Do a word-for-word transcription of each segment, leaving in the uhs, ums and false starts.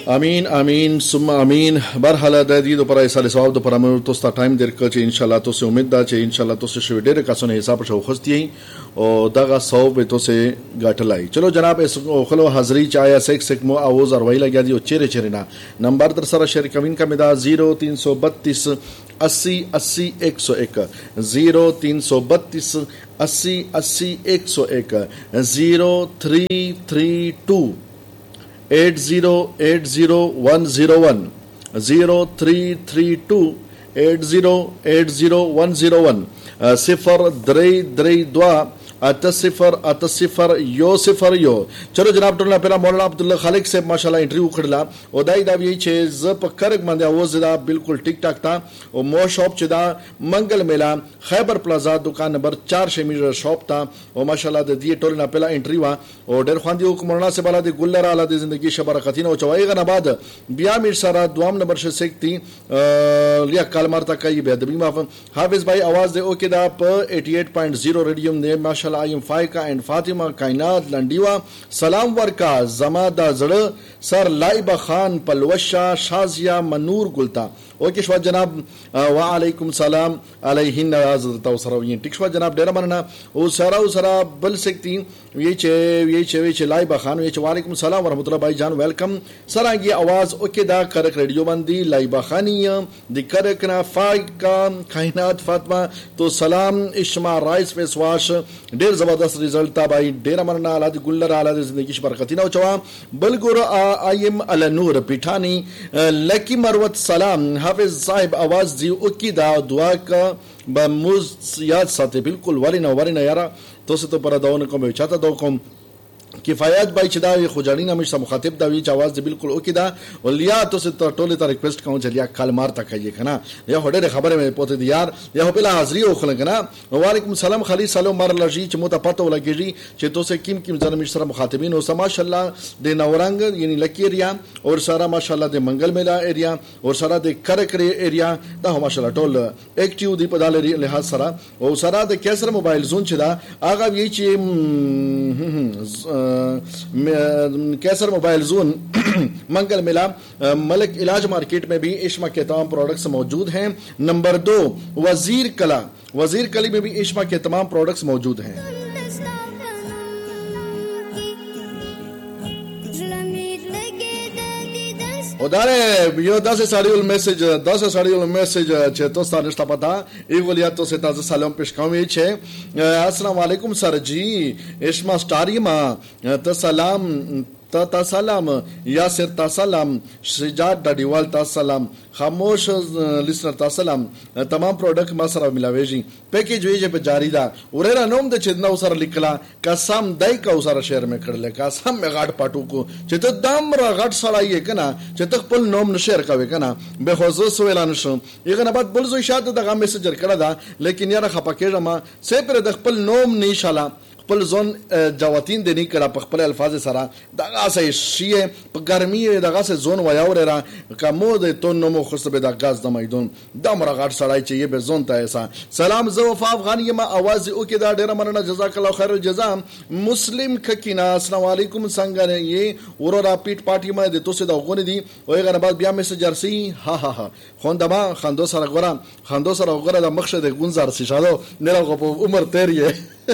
امين امين ثم امين. برحاله د دې لپاره ایصال ثواب د پرامر تو ستا ټایم درکړ چې ان شاء الله تاسو امید ده چې ان شاء الله تاسو شوي ډېر کسونه حساب شو خوستي او دغه ثواب به تاسو غټلای. چلو جناب خلو حاضری چایا سیک سیک مو اواز اروي لګیا دی او چیرې چیرې نه نمبر در سره شیر کوین کا مدا زیرو تین سو بتیس اسی اسی ایک سو ایک زیرو تین سو بتیس اسی اسی ایک سو ایک زیرو تھری تھری ٹو ایٹ زیرو ایٹ زیرو ون زیرو ون زیرو تھری تھری ٹو ایٹ زیرو ایٹ زیرو ون زیرو ون صفر درې درې دوا اته صفر اته صفر یو صفر یو. چلو جناب ټولنه پیرا مولانا عبدالله خالق صاحب ماشاءالله انټرویو کړلا او دای دا وی چې ز په کرک باندې اواز دا بالکل ټیک ټاک تا او مو شاپ چې دا منګل میلا خیبر پلازا دکان نمبر چار شمیر شاپ تا او ماشاءالله د دې ټولنه پیرا انټرویو او ډېر خوندي او مولانا صاحب الله دې ګلر اعلی د ژوندۍ شبرکتین او چوي غنه بعد بیا میر سره دوام نمبر شسکتی لیا کالمار تا کوي به د بیمه حافظ بھائی आवाज دے اوکے دا په اٹھاسی پوائنٹ صفر ریڈیو نے ماشاءالله ایم فائکا اینڈ فاطمہ کائنات لنڈیوا سلام ورکا زما دا زړه سر لایبه خان پلوشا شازیا منور گلتا اوکے شو جناب وعلیکم سلام علیہن حضرت وسروین ټیک شو جناب ډیر مننه او سره او سره بل سکتی وی چې وی چې وی چې لایبه خان وی چې وعلیکم سلام ورحمۃ اللہ بھائی جان ویلکم سرانگی आवाज اوکے دا کرک ریڈیو باندې لایبه خانی د کرک نا فائکا کائنات فاطمہ تو سلام اشما رائس فیس واش ډیر زبردست ریزلټ تا بھائی ډیر مننه اولاد ګلر اولاد زندگی شبرکتینه او چوا بل ګور ایم ال نور پیټانی لکی مروت سلام حافظ صاحب आवाज دی او کی دا دعا کا بموز یاد ساتي بالکل ورینه ورینه یارا تاسو ته پر داونه کوم چاته دو کوم کفایت بای چې دا خو جاړی نامش مخاطب دا وی چې आवाज دی بالکل او کی دا ولیا تاسو ته ټوله ته ریکویسټ کوم چې لیا کال مار تا کوي کنه یا هډه خبره مې پوتې دی یار یا په حاضری او خلک نه. وعلیکم السلام خلی سلام مر لږی چې مو ته پته ولګی چې تاسو کیم کیم ځنه مش سره مخاطبین او ماشاءالله د نورنګ یعنی لکی ایریا او سره ماشاءالله د منګل میلا ایریا او سره د کرکری ایریا دا ماشاءالله ټول اکټیو دی په دال لحاظ سره او سره د کیسر موبایل زون چې دا هغه وی چې کیسر موبائل زون منگل میلا ملک علاج مارکیٹ میں بھی اشما کے تمام پروڈکٹس موجود ہیں. نمبر دو وزیر کلا وزیر کلی میں بھی اشما کے تمام پروڈکٹس موجود ہیں. او داره یو داسې سړی ول میسج داسې سړی ول میسج چې تاسو ته نشته پتا ای ولیا تاسو ته سلام پیش کوم چې السلام علیکم سر جی اشما سٹاریم ته سلام تا تا سلام یاسر تا سلام شجاعت ډډیوال تا سلام خاموش لسنر تا سلام تمام پروډکټ ما سره ملاويږي پیکیج ویجه په جاری دا ورېرا نوم د چې نو سره لیکلا قسم دای کا سره شیر مې کړل قسم مې غاټ پټو کو چې ته دام را غاټ سړای کنه چې ته خپل نوم نشیر کوي کنه به خصوص سویلان شو یغه نه بعد بل زو شاته دغه میسجر کړه دا لیکن یاره خپکه ما سه پر د خپل نوم نه شاله خپل ځون جواتین د نه کړه په خپل الفاظ سره دغه سه شی په ګرمي دغه سه ځون ویاور را کومو د تو نومو خصبه د غاز د میدون د مرغاټ سړای چې یې به ځون ته ایسا سلام زو وفا افغانی ما आवाज او کې دا ډیره مننه جزاک الله خیر الجزاء. مسلم ککینا السلام علیکم څنګه یې ورورا پیټ پارټي ما د توسه د غونې دي او هغه بعد بیا میسجر سي ها ها ها خوندما خندو سره غورم خندو سره غوره د مخشه د ګونزار سي شادو نه غو په عمر تیریه.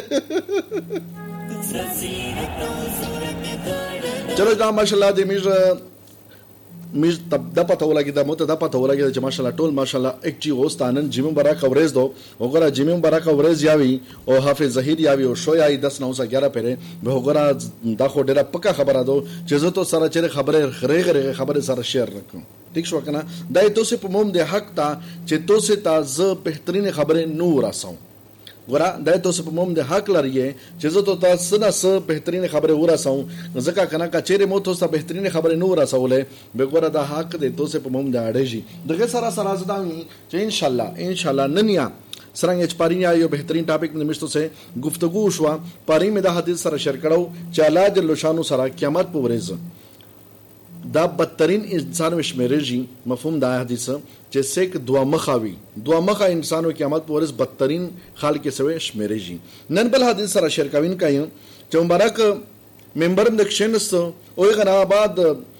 چلو دا ماشاءالله د میز میز تب د پته ولګی د مت د پته ولګی چې ماشاءالله ټول ماشاءالله اکټیو اوستانن جیم برا کوریز دو وګرا جیم برا کوریز یاوی او حافظ ظهیر یاوی او شو یای دس نو اگیارہ پره به وګرا دا خو ډیره پکا خبره دو چې زه تو سره چې خبره خره خره خبره سره شیر رکم ٹھیک شو کنه دای تو سه په موم د حق تا چې تو سه تا ز بهترین خبره نور اساو ګورا دای تاسو په موم د حق لري چې زه ته تاسو نه څه بهترین خبره ورسوم ځکه کنه کچېره مو تاسو بهترین خبره نو ورسولې به ګورا د حق د تاسو په موم د اړېږي دغه سره سره زدامي چې ان شاء الله ان شاء الله ننیا سرنګ چ پارینیا یو بهترین ټاپک د مشتو سه گفتگو شو پاری مې د حدیث سره شیر کړو چې الله جل شانو سره قیامت په ورځ دا بدترین انسان وشمیرږي مفهوم دا حدیث چې سیک دوا مخاوي دوا مخا انسانو قیامت په ورځ بدترین خال کې سوي شمیرږي. نن بل حدیث سره شیر کوین کایو چې مبارک منبر د کښنست او غنا بعد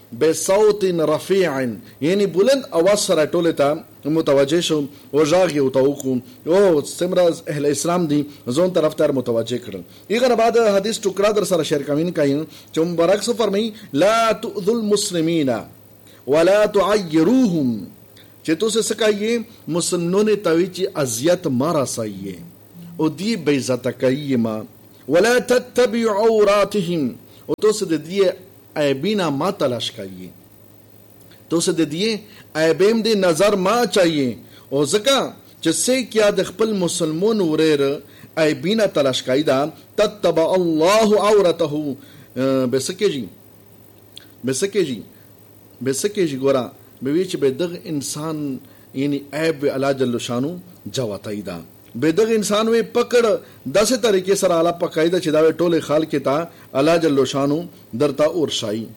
بصوت رفيع یعنی بلند اواز سره ټول ته متوجه شو او ژاغ یو توکو او سمراز اهل اسلام دي زون طرف ته متوجه کړل. یغه بعد حدیث ټوکړه در سره شیر کوین کاین چې برعکس فرمای لا تؤذوا المسلمین ولا تعيروهم چې تاسو سکایي مسلمانونو ته وی چې اذیت مارا سایه او دی بے عزت کوي ما ولا تتبعوا عوراتهم او تاسو د دې عیبینا ما تلاش کوي تاسو د دې عیبیم دې نظر ما چاهیے او ځکه چې څه کیا د خپل مسلمان ورېر عیبینا تلاش کوي دا تتبع الله عورته بسکیږي بسکیږي بسکیږي ګورا به وی چې به دغه انسان یعنی عیب الله جل شانو جواتای دا به دغه انسان وی پکړ داسې طریقې سره اعلی پکایدا چې دا ټوله خال کې تا الله جل شانو درتا اور شای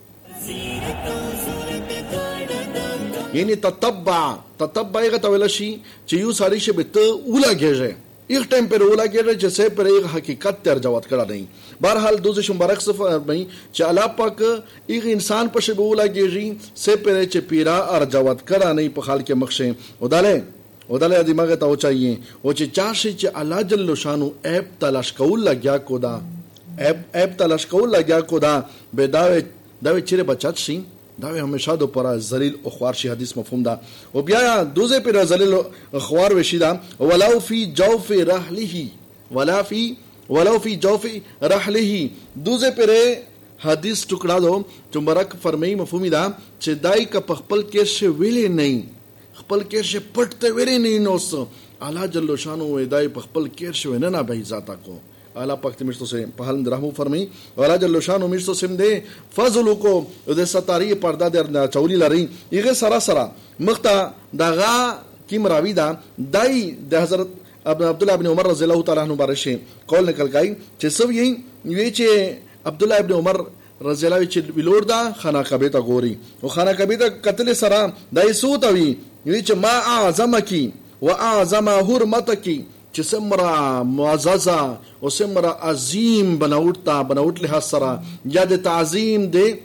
یعنی تتبع تتبع یې غوښتل شي چې یو ساری شي به ته ولاګیږي ایک ټایم پر ولاګیږي چې سه پر ایک حقیقت تر جوات کړه نه بہرحال دوزه شمبرک صفه مې چې الله پاک ایک انسان په شی به ولاګیږي سه پر چې پیرا ار جوات کړه نه په حال کې مخشه وداله وداله دماغ ته او چاهیے او چې چاشي چې الله جل شانو عیب تلاش کول لګیا کو دا عیب عیب تلاش کول لګیا کو دا به دا دا چیرې بچات شي دا همیشه د پر ذلیل او خوار شي حدیث مفهوم دا او بیا دوزه پر ذلیل او خوار وشي دا ولو فی جوف رحله ولا فی ولو فی جوف رحله دوزه پر حدیث ټکړه دو چمبرک فرمای مفهوم دا چې دای ک خپل کې شی ویلې نه خپل کې شی پټ ته ویلې نه نو س الله جل شانو دای په خپل کې شی نه نه به ذاتا کو اعلی پاک تمشتو سے پہل رحمو فرمی والا جل شانو مشتو سم دے فضل کو د ستاری پردا در چولی لري یغه سرا سرا مختا دغه کیم راوی دا دای د حضرت ابن عبد الله ابن عمر رضی الله تعالی عنہ بارشه قول نقل کای چې سو یې وی چې عبد الله ابن عمر رضی الله چې ویلور دا خانه کعبه ته ګوري او خانه کعبه ته قتل سرا دای سو ته وی چې ما اعظمکی واعظم حرمتکی چې سمرا معززه او سمرا عظیم بناوټتا بناوټ له سره یا د تعظیم د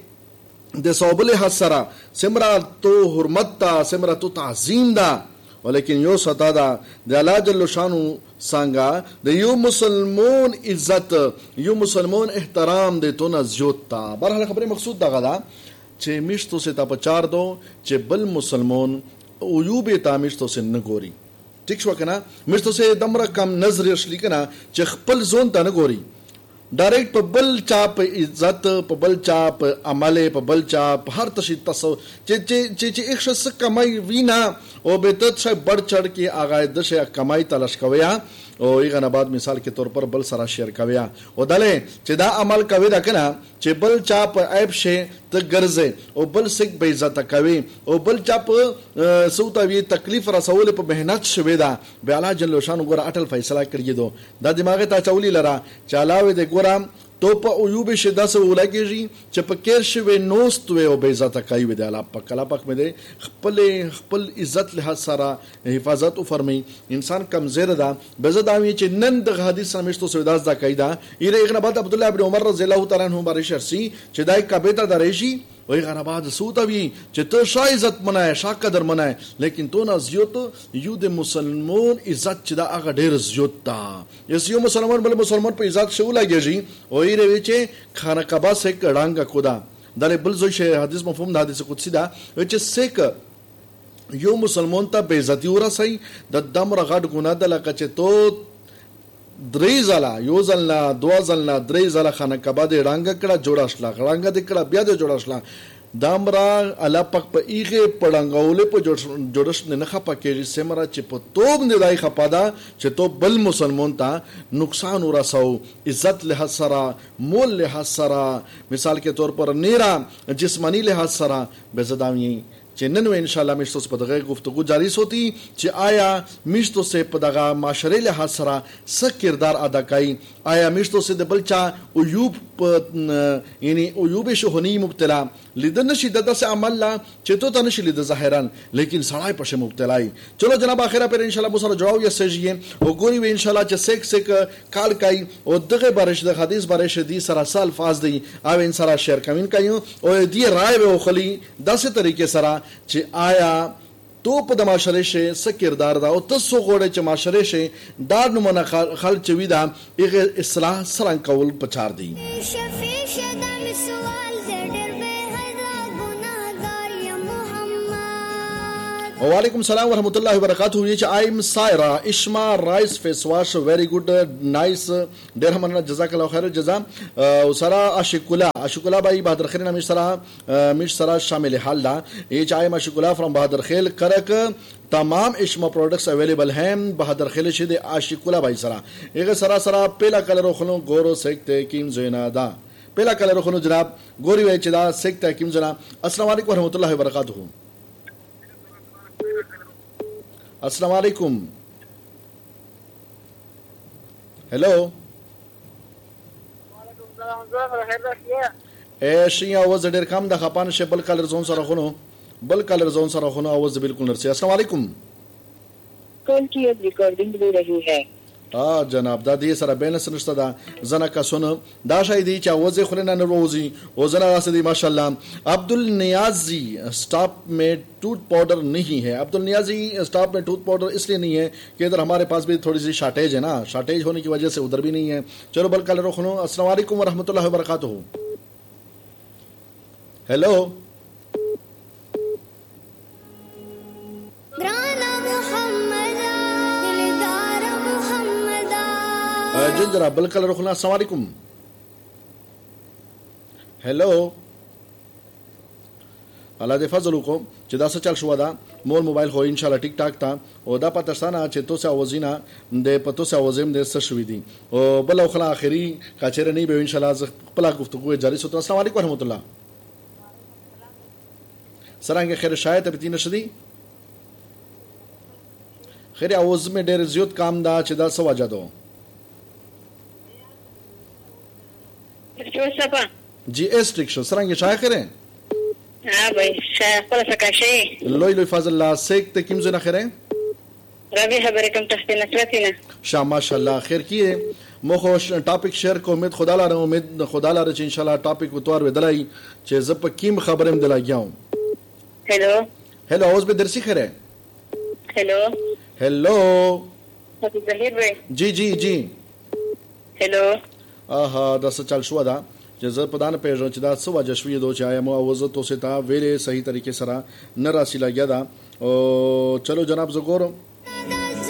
د صوب له سره سمرا تو حرمت تا سمرا تو تعظیم دا ولیکن یو ستا دا د الله جل شانو څنګه د یو مسلمان عزت یو مسلمان احترام د تو نه زیات تا بهر خبره مقصود دا غدا چې مشتو سے تا پچار دو چې بل مسلمان عیوب تامشتو سے نه ګوري ٹھیک شو کنه مشتو سے دمره کم نظر اصلي کنه چې خپل ځون ته نه ګوري ډایرکټ په بل چا په عزت په بل چا په عمل په بل چا په هر تشي تاسو چې چې چې ایک شخص کمای وینا او به ته څه بڑ چڑ کې اغای د شه کمای تلاش کویا او یغه بعد مثال کے طور پر بل سره شیر کویا او دله چې دا عمل کوي دا کنه چې بل چا په عیب شه ته ګرځي او بل سک به عزت کوي او بل چا په سوتاوی تکلیف رسول په مهنت شوي دا به الله جل شانو ګور اٹل فیصله کړی دو دا دماغ ته چولی لرا چلاوي د ګورم تو په عیوب شدا سه ولګیږي چې په کیر شوي نوست وي او به عزت کوي وي د الله په کلا پاک مې خپل خپل عزت له سره حفاظت او فرمي انسان کمزور ده بزداوی چې نن د حدیث سمشتو سوداز دا قاعده یره ابن عبد الله ابن عمر رضی الله تعالی عنہ بارے شرسی چې دای کعبه ته درېشي وای غنباد سوتوی چې ته شای عزت منای شا قدر منای لیکن تو نه زیوت یو د مسلمان عزت چې دا هغه ډیر زیوت تا یس یو مسلمان بل مسلمان په عزت شو لګیږي او یې وی چې خانه کعبه سه کډانګه کودا دله بل زوی شه حدیث مفهوم د حدیث قدسی دا چې سیک یو مسلمان ته بے عزتی ورسای د دم رغړ ګنا د لکه چې تو درې زلا یو زلنا دوا زلنا درې زلا خانه کعبه د رنګ کړه جوړه شلا رنګ د کړه بیا د جوړه شلا دامرا الله پاک په ایغه پړنګولې په جوړش نه خپه کېږي سمرا چې په توب نه دای خپادا چې تو بل مسلمان ته نقصان ورساو عزت له سره مول له سره مثال کے طور پر نیرا جسمانی له سره بزداوی چې نن و ان شاء الله مشتو په دغه گفتگو جاری سوتی چې آیا مشتو سے په دغه معاشري له سره څه کردار ادا کوي آیا مشتو سے د بلچا عیوب یعنی عیوب شهونی مبتلا لیدن شي د داسې عمل لا چې تو ته نشي لید ظاهرا لیکن سړی پشه مبتلای. چلو جناب اخره پر ان شاء الله بسره جوړاو یا سجیه او ګوري و ان شاء الله چې سیک سیک کال کای او دغه بارش د حدیث بارش دی سره سال فاز دی او ان سره شیر کمین کایو او دی رائے و خلی داسې طریقې سره چې آیا تو په د معاشره شي څه کردار دا او تاسو غوړې چې معاشره شي دا نمونه خل چوي دا هغه اصلاح سره کول پچار دی. وعلیکم السلام ورحمۃ اللہ وبرکاتہ. یہ چې آیم سایرا اشما رائس فیس واش ویری ګډ نایس ډیر مننه جزاک الله خیر الجزا. او سرا اشکولا اشکولا بھائی بہادر خیر نام سرا مش سرا شامل حال دا. یہ چې آیم اشکولا فرام بہادر خیل کرک تمام اشما پروڈکٹس اویلیبل ہیں بہادر خیل شد اشکولا بھائی سرا. یہ سرا سرا پیلا کلر خلو گورو سیکتے کیم زینا دا پیلا کلر خلو جناب گوری وے چدا سیکتے کیم زینا. السلام علیکم ورحمۃ اللہ وبرکاتہ. السلام علیکم. هلو اے شي اواز ډیر کم د خپان شه بل کلر زون سره خونو بل کلر زون سره خونو اواز بالکل نرسي. السلام علیکم. کال کی ریکارڈنگ ہو رہی ہے. اه جناب دا دې سره بیلنس نشته دا زنه کسونه دا شای دی چې اواز خلنه نه روزي او زنه راسدي ماشاءالله. عبد النیازی سٹاپ میں ٹوتھ پاؤڈر نہیں ہے. عبد النیازی سٹاپ میں ٹوتھ پاؤڈر اس لیے نہیں ہے کہ ادھر ہمارے پاس بھی تھوڑی سی شارٹیج ہے نا, شارٹیج ہونے کی وجہ سے ادھر بھی نہیں ہے. چلو بل کل رکھو. السلام علیکم ورحمۃ اللہ وبرکاتہ. ہیلو جنجرا بل کل رکھنا. السلام علیکم. هلو الله دې فضل وکړو چې دا څه چل شو دا مول موبایل خو ان شاء الله ټیک ټاک تا او دا پاتستانه چې تو څه وزینا د پتو څه وزیم د څه شوې دي او بل خلا اخري کاچره نه به ان شاء الله خپل گفتگو جاری سوته. السلام علیکم ورحمۃ اللہ. سرانګه خیر شاید به دین شدي خیر اوز میں ډېر زیات کام دا چې دا څه وجه ده. جی ایس ټریکشن سرانګه شای خره ها بھائی شای خپل سکا شي لوی لوی فضل الله سیک ته کیم زنه خره ربی خبرکم تحت نسبتنا شاه ماشاءالله خیر کیه مو خو ټاپک شیر کو امید خدا لاره امید خدا لاره چې ان شاء الله ټاپک وتوار ودلای چې ز په کیم خبرم دلاګیاو. هلو هلو اوس به درسي خره. هلو هلو ظهیر بھائی جی جی جی هلو آها دا څه چل شو دا چې زه په دانه پیژنم چې دا څه وجه شوې دو چې آیا مو اوزه تو ستا ویلې صحیح طریقې سره نه راسي لګیا دا او چلو جناب زه ګورم